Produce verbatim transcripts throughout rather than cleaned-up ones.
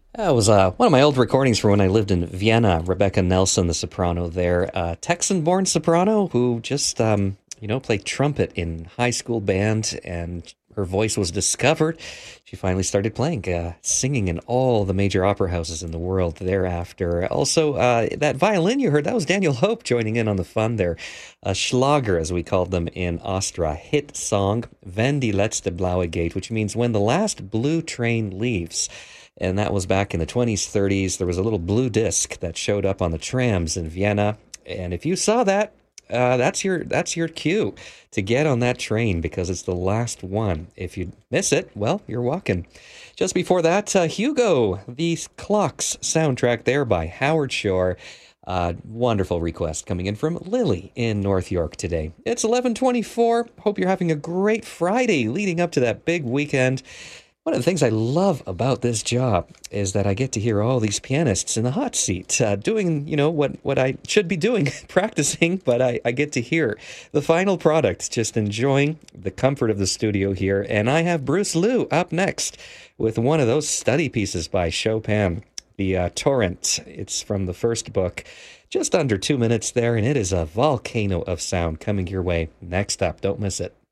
That was uh, one of my old recordings from when I lived in Vienna. Rebecca Nelson, the soprano there, uh, Texan-born soprano who just, um, you know, played trumpet in high school band, and her voice was discovered. She finally started playing, uh, singing in all the major opera houses in the world thereafter. Also, uh, that violin you heard, that was Daniel Hope joining in on the fun there. A Schlager, as we called them in Austria, hit song, Wenn die letzte blaue geht, which means when the last blue train leaves. And that was back in the twenties, thirties. There was a little blue disc that showed up on the trams in Vienna. And if you saw that, uh, that's your that's your cue to get on that train because it's the last one. If you miss it, well, you're walking. Just before that, uh, Hugo, the Clocks soundtrack there by Howard Shore. Uh, wonderful request coming in from Lily in North York today. It's eleven twenty-four. Hope you're having a great Friday leading up to that big weekend. One of the things I love about this job is that I get to hear all these pianists in the hot seat uh, doing, you know, what, what I should be doing, practicing, but I, I get to hear the final product, just enjoying the comfort of the studio here. And I have Bruce Liu up next with one of those study pieces by Chopin, the uh, Torrent. It's from the first book, just under two minutes there, and it is a volcano of sound coming your way. Next up, don't miss it.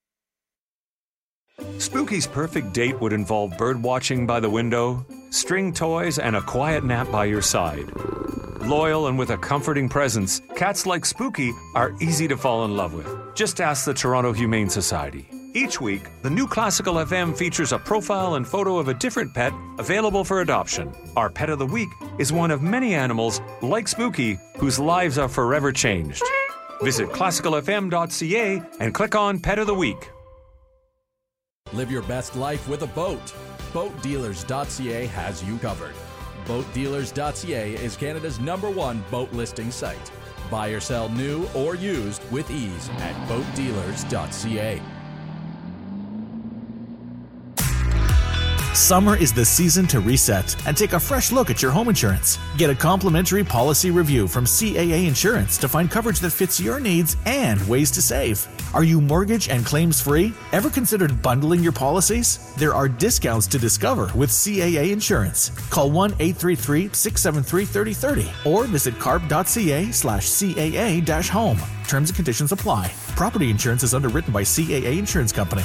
Spooky's perfect date would involve bird watching by the window, string toys, and a quiet nap by your side. Loyal and with a comforting presence, cats like Spooky are easy to fall in love with. Just ask the Toronto Humane Society. Each week, the new Classical F M features a profile and photo of a different pet available for adoption. Our Pet of the Week is one of many animals, like Spooky, whose lives are forever changed. Visit classical f m dot c a and click on Pet of the Week. Live your best life with a boat. boat dealers dot c a has you covered. boat dealers dot c a is Canada's number one boat listing site. Buy or sell new or used with ease at boat dealers dot c a. Summer is the season to reset and take a fresh look at your home insurance. Get a complimentary policy review from C A A Insurance to find coverage that fits your needs and ways to save. Are you mortgage and claims free? Ever considered bundling your policies? There are discounts to discover with C A A Insurance. Call one eight three three, six seven three, three zero three zero or visit carp dot c a slash C A A dash home. Terms and conditions apply. Property insurance is underwritten by C A A Insurance Company.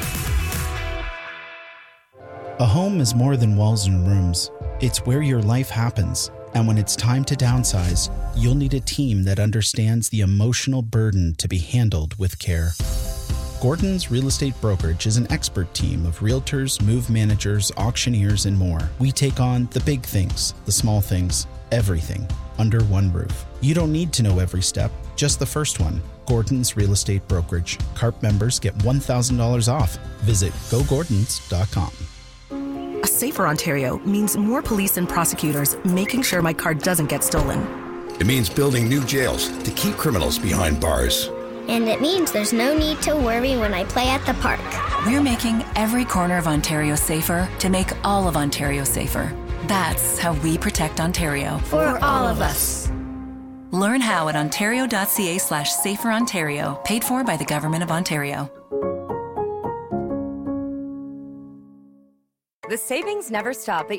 A home is more than walls and rooms. It's where your life happens. And when it's time to downsize, you'll need a team that understands the emotional burden to be handled with care. Gordon's Real Estate Brokerage is an expert team of realtors, move managers, auctioneers, and more. We take on the big things, the small things, everything under one roof. You don't need to know every step, just the first one. Gordon's Real Estate Brokerage. CARP members get one thousand dollars off. Visit go gordons dot com. A safer Ontario means more police and prosecutors making sure my car doesn't get stolen. It means building new jails to keep criminals behind bars. And it means there's no need to worry when I play at the park. We're making every corner of Ontario safer to make all of Ontario safer. That's how we protect Ontario. For all of us. Learn how at ontario dot c a slash safer Ontario, paid for by the Government of Ontario. The savings never stop at